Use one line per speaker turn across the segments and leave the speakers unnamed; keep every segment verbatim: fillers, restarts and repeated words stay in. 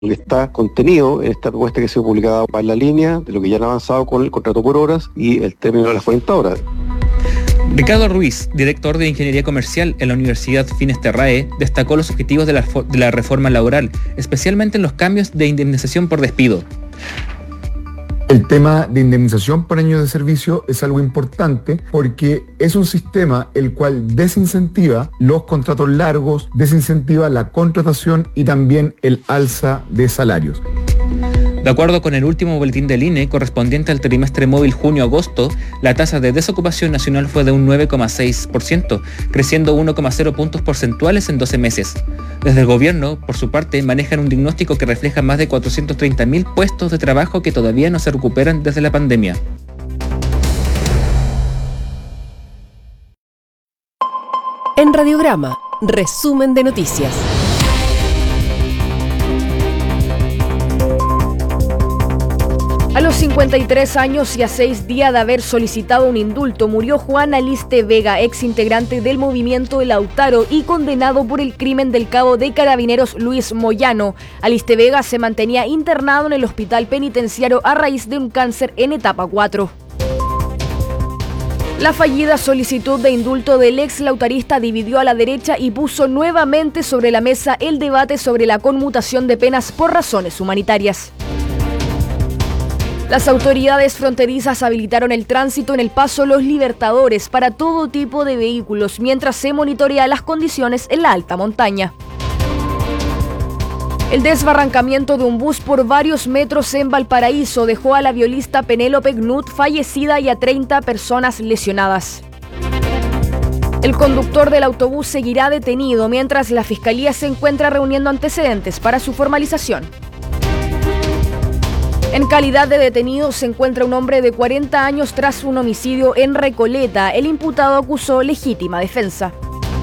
Lo que está contenido en esta propuesta que ha sido publicada va en la línea de lo que ya han avanzado con el contrato por horas y el término de las cuarenta horas.
Ricardo Ruiz, director de Ingeniería Comercial en la Universidad Finesterrae, destacó los objetivos de la, de la reforma laboral, especialmente en los cambios de indemnización por despido.
El tema de indemnización por años de servicio es algo importante porque es un sistema el cual desincentiva los contratos largos, desincentiva la contratación y también el alza de salarios.
De acuerdo con el último boletín del I N E correspondiente al trimestre móvil junio-agosto, la tasa de desocupación nacional fue de un nueve coma seis por ciento, creciendo uno coma cero puntos porcentuales en doce meses. Desde el gobierno, por su parte, manejan un diagnóstico que refleja más de cuatrocientos treinta mil puestos de trabajo que todavía no se recuperan desde la pandemia.
En Radiograma, resumen de noticias. A los cincuenta y tres años y a seis días de haber solicitado un indulto, murió Juan Aliste Vega, ex integrante del movimiento Lautaro y condenado por el crimen del cabo de Carabineros Luis Moyano. Aliste Vega se mantenía internado en el hospital penitenciario a raíz de un cáncer en etapa cuatro. La fallida solicitud de indulto del ex lautarista dividió a la derecha y puso nuevamente sobre la mesa el debate sobre la conmutación de penas por razones humanitarias. Las autoridades fronterizas habilitaron el tránsito en el Paso Los Libertadores para todo tipo de vehículos mientras se monitorea las condiciones en la alta montaña. El desbarrancamiento de un bus por varios metros en Valparaíso dejó a la violista Penélope Gnut fallecida y a treinta personas lesionadas. El conductor del autobús seguirá detenido mientras la Fiscalía se encuentra reuniendo antecedentes para su formalización. En calidad de detenido se encuentra un hombre de cuarenta años tras un homicidio en Recoleta. El imputado acusó legítima defensa.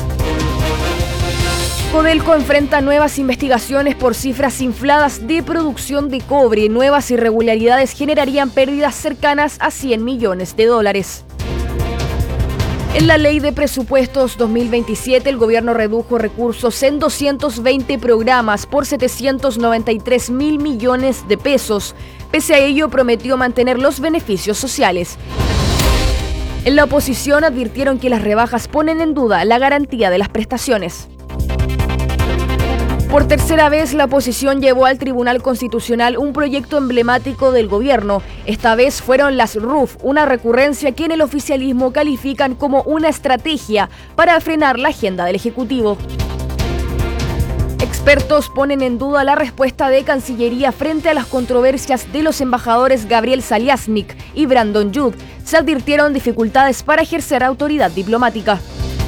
Codelco enfrenta nuevas investigaciones por cifras infladas de producción de cobre. Nuevas irregularidades generarían pérdidas cercanas a cien millones de dólares. En la Ley de Presupuestos dos mil veintisiete, el gobierno redujo recursos en doscientos veinte programas por setecientos noventa y tres mil millones de pesos. Pese a ello, prometió mantener los beneficios sociales. En la oposición advirtieron que las rebajas ponen en duda la garantía de las prestaciones. Por tercera vez, la oposición llevó al Tribunal Constitucional un proyecto emblemático del gobierno. Esta vez fueron las R U F, una recurrencia que en el oficialismo califican como una estrategia para frenar la agenda del Ejecutivo. Expertos ponen en duda la respuesta de Cancillería frente a las controversias de los embajadores Gabriel Saliasnik y Brandon Judd. Se advirtieron dificultades para ejercer autoridad diplomática.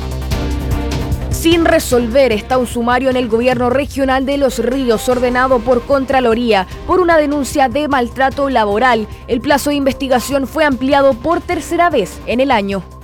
Sin resolver está un sumario en el gobierno regional de Los Ríos ordenado por Contraloría por una denuncia de maltrato laboral. El plazo de investigación fue ampliado por tercera vez en el año.